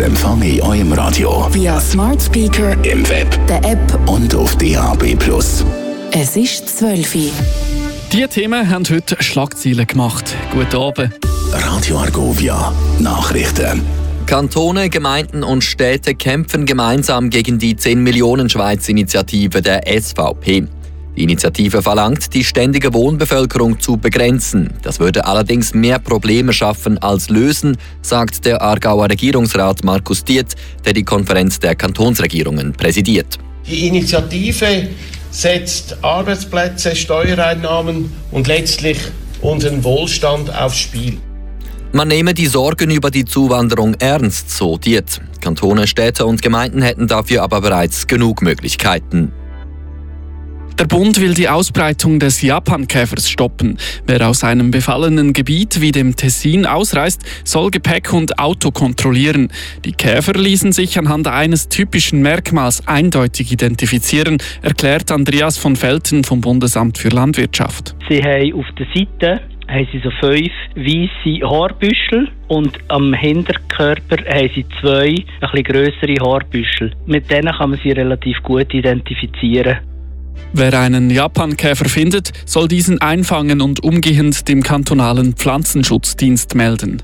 Empfange in eurem Radio via Smart Speaker, im Web, der App und auf DAB+. Es ist 12 Uhr. Diese Themen haben heute Schlagzeilen gemacht. Guten Abend. Radio Argovia Nachrichten. Kantone, Gemeinden und Städte kämpfen gemeinsam gegen die 10-Millionen-Schweiz-Initiative der SVP. Die Initiative verlangt, die ständige Wohnbevölkerung zu begrenzen. Das würde allerdings mehr Probleme schaffen als lösen, sagt der Aargauer Regierungsrat Markus Dietz, der die Konferenz der Kantonsregierungen präsidiert. Die Initiative setzt Arbeitsplätze, Steuereinnahmen und letztlich unseren Wohlstand aufs Spiel. Man nehme die Sorgen über die Zuwanderung ernst, so Dietz. Kantone, Städte und Gemeinden hätten dafür aber bereits genug Möglichkeiten. Der Bund will die Ausbreitung des Japankäfers stoppen. Wer aus einem befallenen Gebiet wie dem Tessin ausreist, soll Gepäck und Auto kontrollieren. Die Käfer ließen sich anhand eines typischen Merkmals eindeutig identifizieren, erklärt Andreas von Velten vom Bundesamt für Landwirtschaft. Sie haben auf der Seite so 5 weisse Haarbüschel und am Hinterkörper haben sie 2 ein bisschen grössere Haarbüschel. Mit denen kann man sie relativ gut identifizieren. Wer einen Japankäfer findet, soll diesen einfangen und umgehend dem kantonalen Pflanzenschutzdienst melden.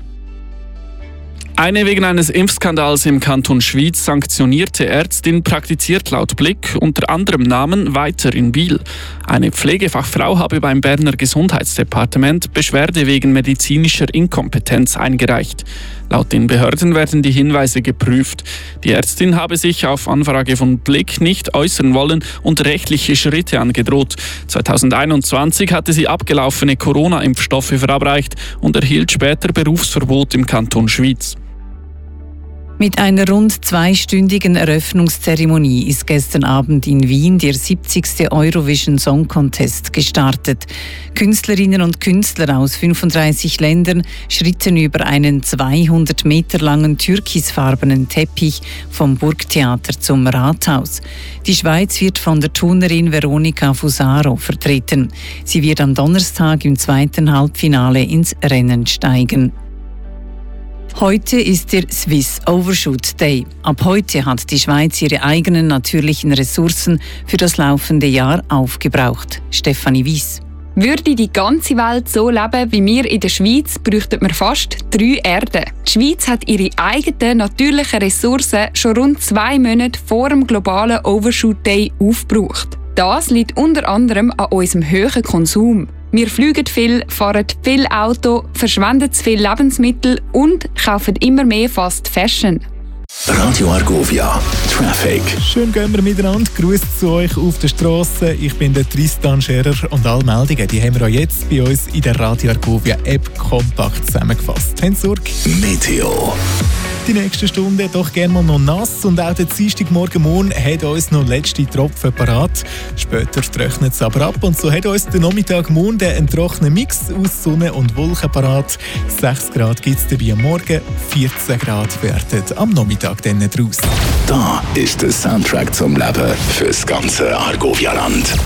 Eine wegen eines Impfskandals im Kanton Schwyz sanktionierte Ärztin praktiziert laut Blick unter anderem Namen weiter in Biel. Eine Pflegefachfrau habe beim Berner Gesundheitsdepartement Beschwerde wegen medizinischer Inkompetenz eingereicht. Laut den Behörden werden die Hinweise geprüft. Die Ärztin habe sich auf Anfrage von Blick nicht äußern wollen und rechtliche Schritte angedroht. 2021 hatte sie abgelaufene Corona-Impfstoffe verabreicht und erhielt später Berufsverbot im Kanton Schwyz. Mit einer rund 2-stündigen Eröffnungszeremonie ist gestern Abend in Wien der 70. Eurovision Song Contest gestartet. Künstlerinnen und Künstler aus 35 Ländern schritten über einen 200 Meter langen türkisfarbenen Teppich vom Burgtheater zum Rathaus. Die Schweiz wird von der Turnerin Veronica Fusaro vertreten. Sie wird am Donnerstag im 2. Halbfinale ins Rennen steigen. Heute ist der Swiss Overshoot Day. Ab heute hat die Schweiz ihre eigenen natürlichen Ressourcen für das laufende Jahr aufgebraucht. Stefanie Weiss. Würde die ganze Welt so leben wie wir in der Schweiz, bräuchten wir fast 3 Erden. Die Schweiz hat ihre eigenen natürlichen Ressourcen schon rund 2 Monate vor dem globalen Overshoot Day aufgebraucht. Das liegt unter anderem an unserem hohen Konsum. Wir fliegen viel, fahren viel Auto, verschwenden zu viel Lebensmittel und kaufen immer mehr Fast Fashion. Radio Argovia Traffic. Schön gehen wir miteinander. Grüß zu euch auf der Straße. Ich bin der Tristan Scherer und alle Meldungen die haben wir auch jetzt bei uns in der Radio Argovia App kompakt zusammengefasst. Habt Sorge. Meteo. Die nächste Stunde doch gerne mal noch nass und auch der Dienstagmorgen hat uns noch letzte Tropfen parat. Später trocknet es aber ab und so hat uns der Nachmittagmorgen einen trockenen Mix aus Sonne und Wolken parat. 6 Grad gibt es dabei am Morgen, 14 Grad werden am Nachmittag dann draus. Da ist der Soundtrack zum Leben fürs ganze Argovia-Land.